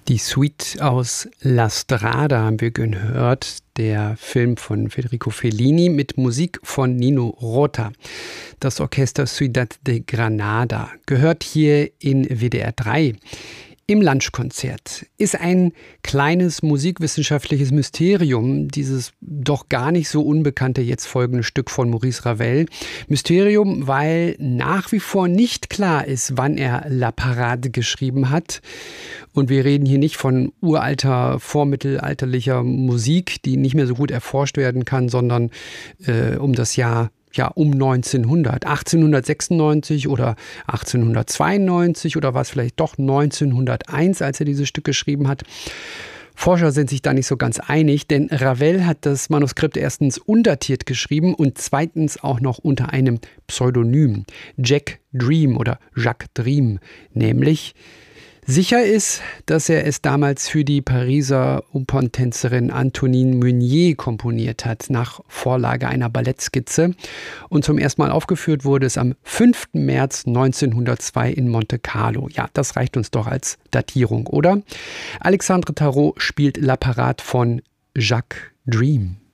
Die Suite aus La Strada haben wir gehört, der Film von Federico Fellini mit Musik von Nino Rota. Das Orchester Ciudad de Granada gehört hier in WDR 3. Im Lunchkonzert ist ein kleines musikwissenschaftliches Mysterium, dieses doch gar nicht so unbekannte jetzt folgende Stück von Maurice Ravel. Mysterium, weil nach wie vor nicht klar ist, wann er La Parade geschrieben hat. Und wir reden hier nicht von uralter, vormittelalterlicher Musik, die nicht mehr so gut erforscht werden kann, sondern um das Jahr um 1900, 1896 oder 1892 oder war es vielleicht doch 1901, als er dieses Stück geschrieben hat. Forscher sind sich da nicht so ganz einig, denn Ravel hat das Manuskript erstens undatiert geschrieben und zweitens auch noch unter einem Pseudonym, Jack Dream oder Jacques Dream, nämlich. Sicher ist, dass er es damals für die Pariser Operntänzerin Antonine Meunier komponiert hat, nach Vorlage einer Ballettskizze. Und zum ersten Mal aufgeführt wurde es am 5. März 1902 in Monte Carlo. Ja, das reicht uns doch als Datierung, oder? Alexandre Tarot spielt La Parade von Jacques Dream.